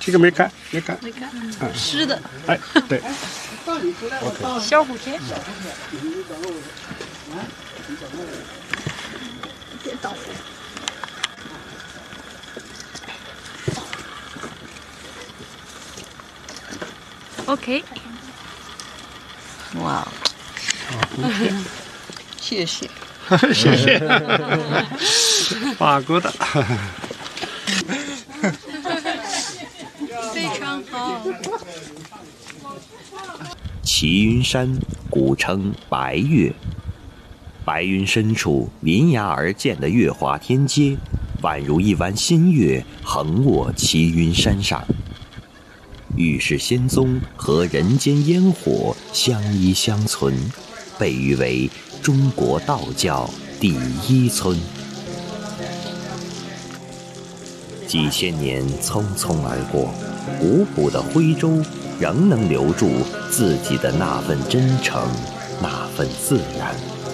这个没看，没看， 没看，湿的。 哎，对。 小虎天。别倒。OK。哇。谢谢。 谢谢。法国的。 非常好。 齐云山古称白岳，白云深处临崖而建的月华天阶，宛如一弯新月横卧齐云山上。玉世仙踪和人间烟火相依相存，被誉为中国道教第一村。几千年匆匆而过，古朴的徽州仍能留住自己的那份真诚，那份自然。